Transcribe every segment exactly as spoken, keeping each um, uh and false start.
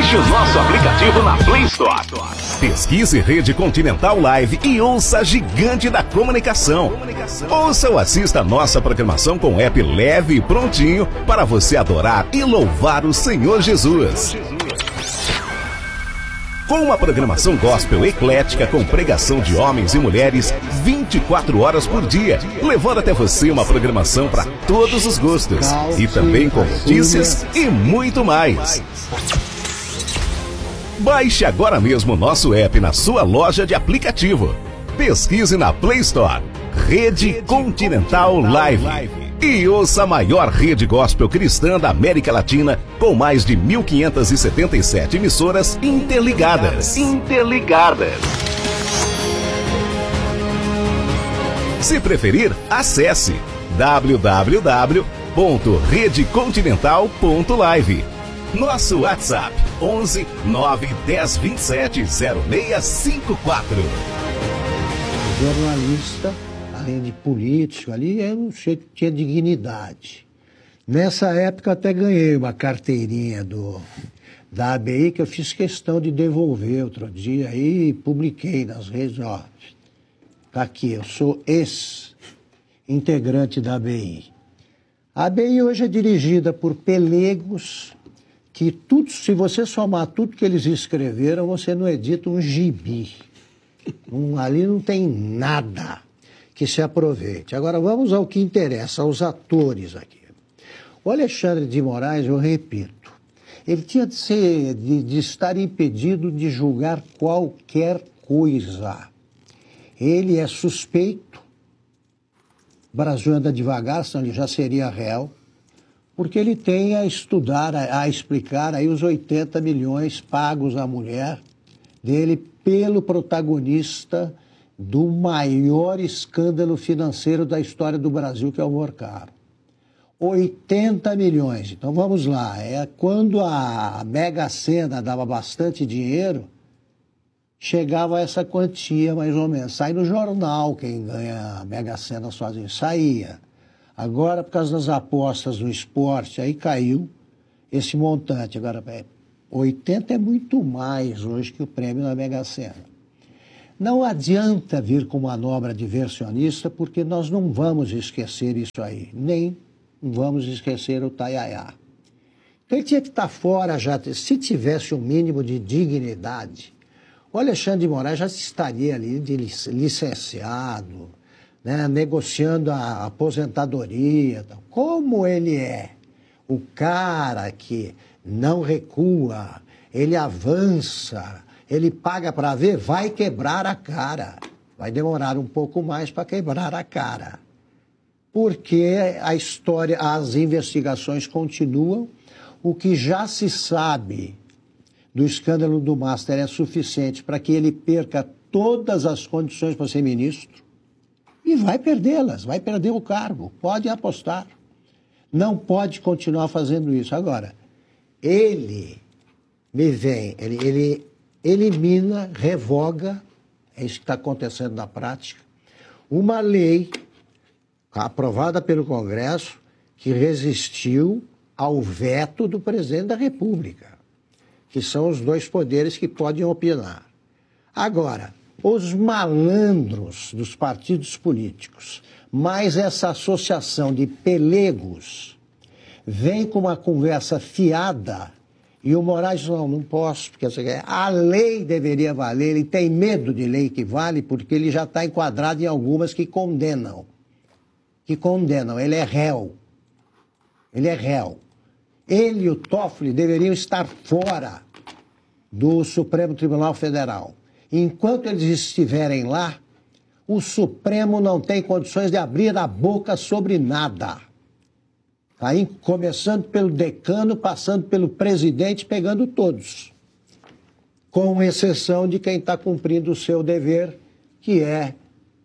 Baixe o nosso aplicativo na Play Store. Pesquise Rede Continental Live e ouça a gigante da comunicação. Ouça ou assista a nossa programação com app leve e prontinho para você adorar e louvar o Senhor Jesus. Com uma programação gospel eclética com pregação de homens e mulheres vinte e quatro horas por dia, levando até você uma programação para todos os gostos e também com notícias e muito mais. Baixe agora mesmo o nosso app na sua loja de aplicativo. Pesquise na Play Store Rede Continental Live e ouça a maior rede gospel cristã da América Latina com mais de mil quinhentas e setenta e sete emissoras interligadas. Interligadas. Se preferir, acesse w w w ponto rede continental ponto live. Nosso WhatsApp onze nove dez vinte e sete zero seis cinco quatro. Jornalista, além de político ali, era um sujeito que tinha dignidade. Nessa época até ganhei uma carteirinha do, da A B I que eu fiz questão de devolver outro dia e publiquei nas redes, ó, tá aqui, eu sou ex-integrante da A B I. A A B I hoje é dirigida por pelegos que tudo, se você somar tudo que eles escreveram, você não edita um gibi. Um, ali não tem nada que se aproveite. Agora vamos ao que interessa, aos atores aqui. O Alexandre de Moraes, eu repito, ele tinha de, ser, de, de estar impedido de julgar qualquer coisa. Ele é suspeito, o Brasil anda devagar, senão ele já seria réu, porque ele tem a estudar, a, a explicar aí os oitenta milhões pagos à mulher dele pelo protagonista do maior escândalo financeiro da história do Brasil, que é o Morcaro. oitenta milhões. Então vamos lá, é quando a Mega Sena dava bastante dinheiro, chegava a essa quantia mais ou menos. Sai no jornal quem ganha a Mega Sena sozinho, saía. Agora, por causa das apostas no esporte, aí caiu esse montante. Agora, oitenta é muito mais hoje que o prêmio na Mega Sena. Não adianta vir com manobra diversionista, porque nós não vamos esquecer isso aí, nem vamos esquecer o Taiaiá. Então ele tinha que estar fora já, se tivesse um mínimo de dignidade. O Alexandre de Moraes já estaria ali de licenciado, né, negociando a aposentadoria. Como ele é o cara que não recua, ele avança, ele paga para ver, vai quebrar a cara. Vai demorar um pouco mais para quebrar a cara. Porque a história, as investigações continuam, o que já se sabe do escândalo do Master é suficiente para que ele perca todas as condições para ser ministro e vai perdê-las, vai perder o cargo, pode apostar. Não pode continuar fazendo isso. Agora, ele me vem, ele, ele elimina, revoga, é isso que está acontecendo na prática, uma lei aprovada pelo Congresso que resistiu ao veto do presidente da República, que são os dois poderes que podem opinar. Agora, os malandros dos partidos políticos, mais essa associação de pelegos, vem com uma conversa fiada e o Moraes não, não posso, porque a lei deveria valer, ele tem medo de lei que vale porque ele já está enquadrado em algumas que condenam. Que condenam, ele é réu. Ele é réu. Ele e o Toffoli deveriam estar fora do Supremo Tribunal Federal. Enquanto eles estiverem lá, o Supremo não tem condições de abrir a boca sobre nada. Aí, começando pelo decano, passando pelo presidente, pegando todos. Com exceção de quem está cumprindo o seu dever, que é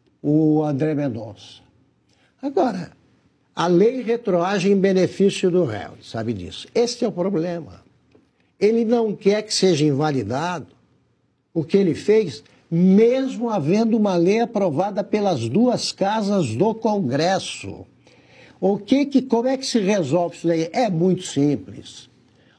o André Mendonça. Agora, a lei retroage em benefício do réu, sabe disso. Esse é o problema. Ele não quer que seja invalidado o que ele fez, mesmo havendo uma lei aprovada pelas duas casas do Congresso. O que que, como é que se resolve isso daí? É muito simples.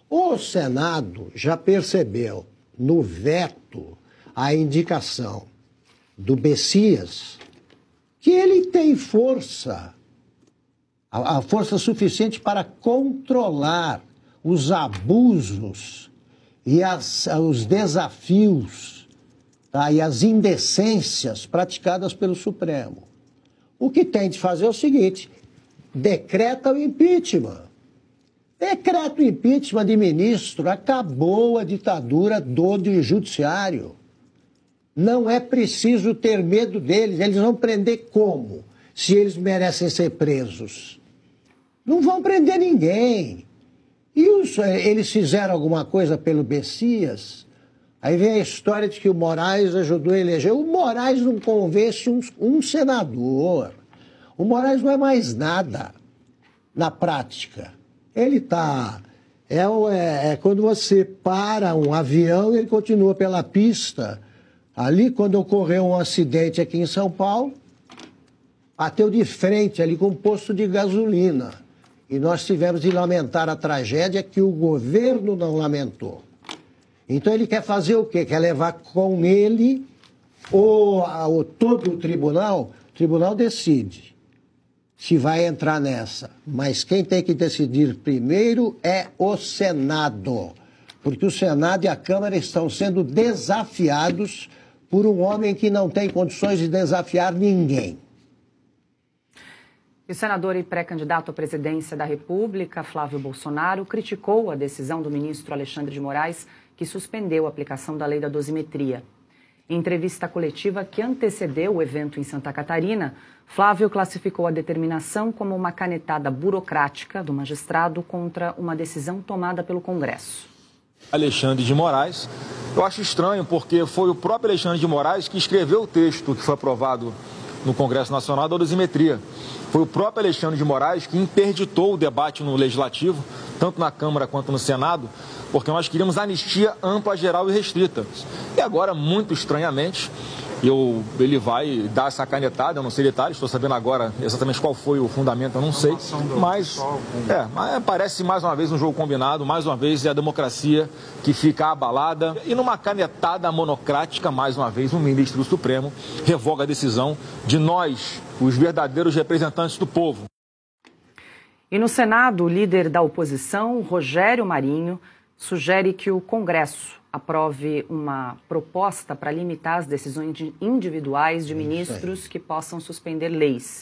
O Senado já percebeu no veto a indicação do Bessias que ele tem força, a, a força suficiente para controlar os abusos e as, os desafios, tá, e as indecências praticadas pelo Supremo. O que tem de fazer é o seguinte: decreta o impeachment. Decreta o impeachment de ministro, acabou a ditadura do judiciário. Não é preciso ter medo deles. Eles vão prender como? Se eles merecem ser presos. Não vão prender ninguém. E os, eles fizeram alguma coisa pelo Bessias? Aí vem a história de que o Moraes ajudou a eleger. O Moraes não convence um, um senador. O Moraes não é mais nada na prática. Ele está... É, é, é quando você para um avião e ele continua pela pista. Ali, quando ocorreu um acidente aqui em São Paulo, bateu de frente ali com um posto de gasolina. E nós tivemos de lamentar a tragédia que o governo não lamentou. Então ele quer fazer o quê? Quer levar com ele o, o, todo o tribunal? O tribunal decide se vai entrar nessa. Mas quem tem que decidir primeiro é o Senado. Porque o Senado e a Câmara estão sendo desafiados por um homem que não tem condições de desafiar ninguém. O senador e pré-candidato à presidência da República, Flávio Bolsonaro, criticou a decisão do ministro Alexandre de Moraes, que suspendeu a aplicação da lei da dosimetria. Em entrevista coletiva que antecedeu o evento em Santa Catarina, Flávio classificou a determinação como uma canetada burocrática do magistrado contra uma decisão tomada pelo Congresso. Alexandre de Moraes, eu acho estranho porque foi o próprio Alexandre de Moraes que escreveu o texto que foi aprovado no Congresso Nacional da dosimetria. Foi o próprio Alexandre de Moraes que interditou o debate no Legislativo, tanto na Câmara quanto no Senado, porque nós queríamos anistia ampla, geral e restrita. E agora, muito estranhamente, eu, ele vai dar essa canetada, eu não sei detalhes, estou sabendo agora exatamente qual foi o fundamento, eu não sei, mas, é, mas parece mais uma vez um jogo combinado, mais uma vez é a democracia que fica abalada, e numa canetada monocrática, mais uma vez, um ministro do Supremo revoga a decisão de nós, os verdadeiros representantes do povo. E no Senado, o líder da oposição, Rogério Marinho, sugere que o Congresso aprove uma proposta para limitar as decisões individuais de ministros que possam suspender leis.